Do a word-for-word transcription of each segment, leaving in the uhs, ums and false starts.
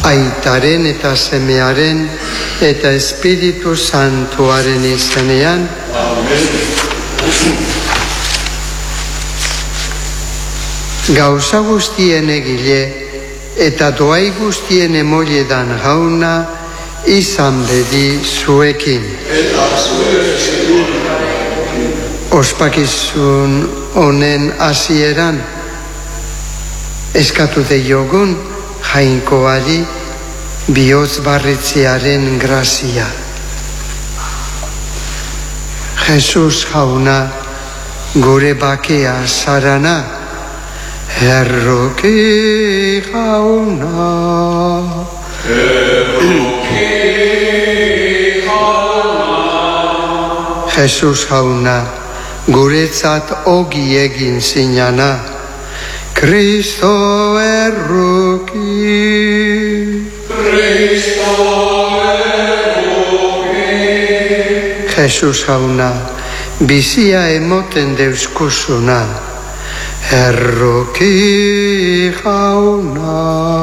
Aitaren eta semearen eta Espiritu Santuaren izenean. Amen. Gauza guztien egile eta doai guztien emoiedan jauna izan bedi zuekin. Eta zuekin. Ospakizun honen hasieran eskatu deiogun Jainkoari bihotz barritzearen grazia. Jesus jauna, gure bakea zarana, erroki jauna. Erroki jauna. Jesus jauna, guretzat ogi egin zinana, Kristo erroki. Kristo erroki. Jesus jauna, bizia emoten deuskusuna, erroki jauna.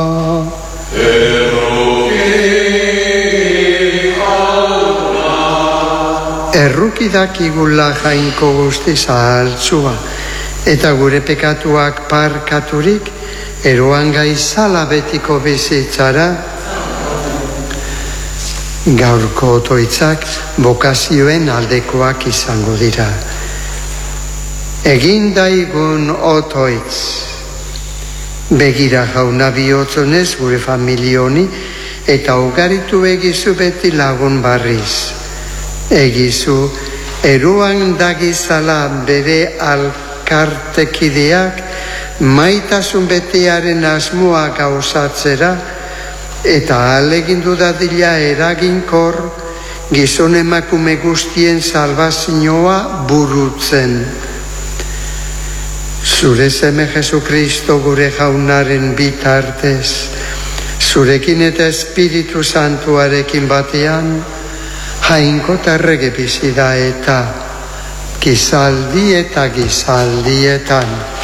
Erroki jauna. Erroki dakigula Jainko guztiz ahaltzua, eta gure pekatuak parkaturik, eroan gaizala betiko bizitzara. Gaurko otoitzak bokazioen aldekoak izango dira. Egin daigun otoitz. Begira jauna bihotzonez gure familioni, eta ugaritu egizu beti lagun barriz. Egizu, eroan dagizala bere alkartekideak, maitasun betiaren asmoa gauzatzera, eta alegindu dadila eraginkor, gizon emakume guztien salvazioa burutzen. Zure seme Jesukristo gure jaunaren bitartez, zurekin eta Espiritu Santuarekin batean, Jainko tarrege bizi da eta gizaldi eta gizaldietan.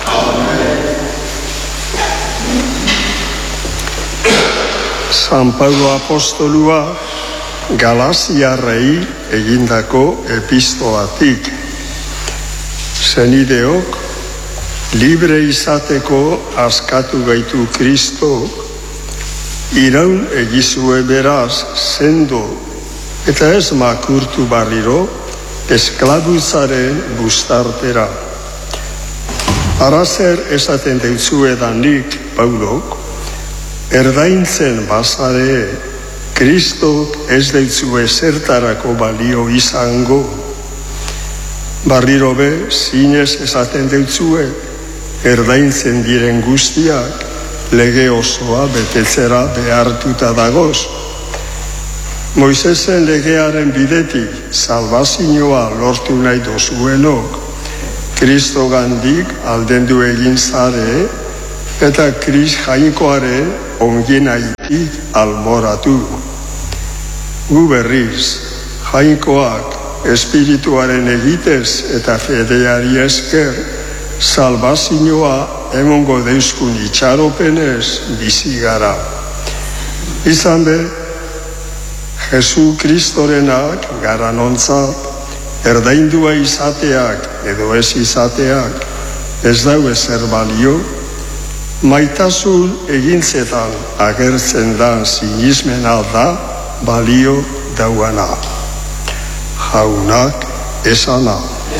San Paulo apostolua Galaziarrei egindako epistolatik. Zenideok, libre izateko askatu gaitu Kristo, iraun egizue beraz sendo eta ez makurtu barriro esklabutzaren bustartera. Arazer esaten deutzuedanik Paulok, erdaintzen bazare, Kristok ez deutzu ezertarako balio izango. Barriro be, zinez esaten deutzue, erdaintzen diren guztiak, lege osoa betetzera behartuta dagoz. Moisesen legearen bidetik salvazioa lortu nahi dozuenok, Kristo gandik aldendu egin zare, eta Kris Jainkoaren onginaitik almoratu. Gu berriz, Jainkoak espirituaren egitez eta fedeari esker, salvazioa emongo deuskun itxaropenez bizi gara. Izan be, Jesu Kristorenak garanontzat, erdaindua izateak edo ez izateak, ez dau ezer balio, maitasun egintzetan agertzen da sinismena da balio dauana. Jaunak esana.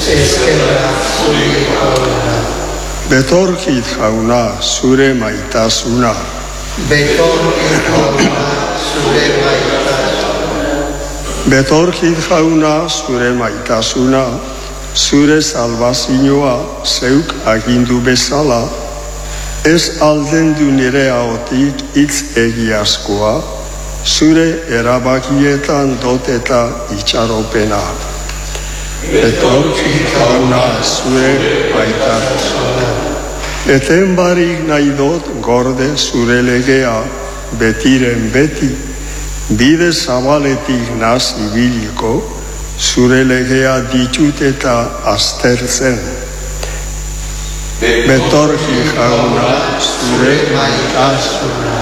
Betorkit jauna zure maitasuna. Betorkit jauna zure maitasuna. Betorkit jauna zure maitasuna, zure salvazioa zeuk agindu bezala, ez aldendu nire ahotik hitz egiazkoa, zure erabakietan dot eta itxaropena. Betorkit jauna zure maitasuna. Eten barik nahi dot gorde zure legea, betiren beti, bide zabaletik naz ibiliko, zure legea ditut eta aztertzen. Betorki jauna zure maitasuna.